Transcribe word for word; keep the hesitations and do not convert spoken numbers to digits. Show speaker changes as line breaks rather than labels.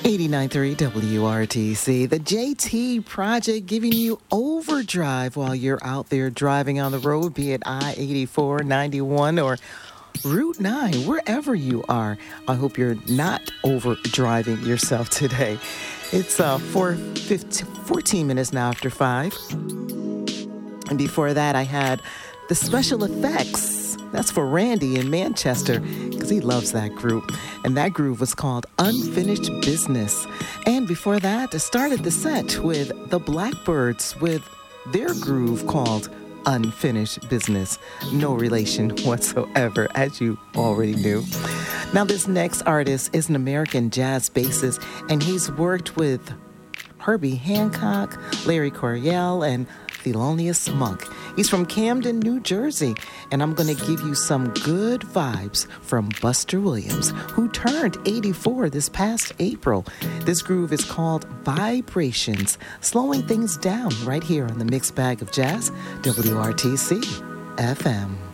eighty-nine point three W R T C, the J T Project, giving you overdrive while you're out there driving on the road, be it I eighty-four, ninety-one, or Route nine, wherever you are. I hope you're not overdriving yourself today. It's uh, four fifteen, fourteen minutes now after five. And before that, I had the Special Effects. That's for Randy in Manchester, because he loves that group. And that groove was called Unfinished Business. And before that, I started the set with the Blackbirds with their groove called Unfinished Business. No relation whatsoever, as you already knew. Now, this next artist is an American jazz bassist, and he's worked with Herbie Hancock, Larry Coryell, and Thelonious Monk. He's from Camden, New Jersey, and I'm going to give you some good vibes from Buster Williams, who turned eighty-four this past April. This groove is called Vibrations, slowing things down right here on the Mixed Bag of Jazz, W R T C F M.